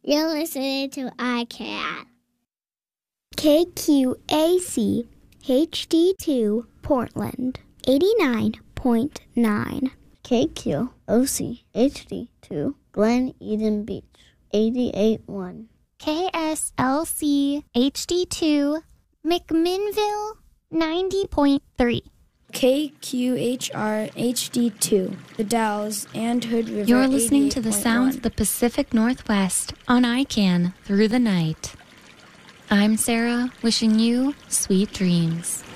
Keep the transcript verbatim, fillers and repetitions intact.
You're listening to iCat. K Q A C H D two Portland, eighty-nine point nine. K Q O C H D two Glen Eden Beach, eighty-eight point one. K S L C H D two McMinnville, ninety point three. K Q H R H D two, The Dalles and Hood River. You're listening to the sounds of the Pacific Northwest on I CAN through the night. I'm Sarah, wishing you sweet dreams.